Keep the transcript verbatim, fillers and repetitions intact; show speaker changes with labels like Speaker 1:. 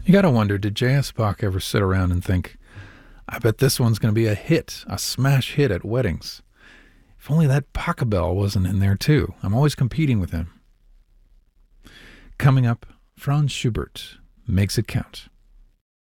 Speaker 1: You gotta wonder, did J S. Bach ever sit around and think, I bet this one's going to be a hit, a smash hit at weddings. If only that Pachelbel wasn't in there too. I'm always competing with him. Coming up, Franz Schubert, Makes It Count.